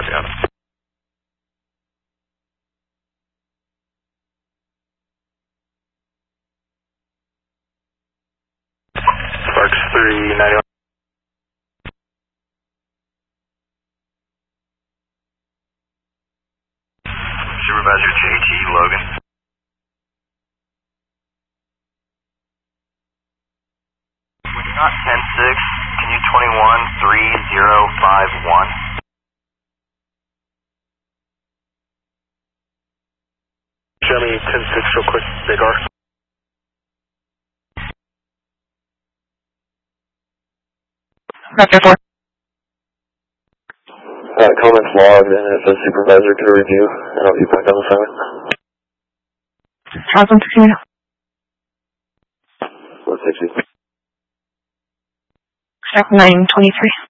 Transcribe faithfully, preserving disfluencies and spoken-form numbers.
Got it. Sparks three ninety-one. Supervisor J T Logan. Not ten six, can you twenty-one three zero five one? Show me ten six real quick, big R. Vector four. Uh, comments logged, and if the supervisor could review, and I'll be back on assignment. Charles one sixty. one sixty. Start nine twenty-three.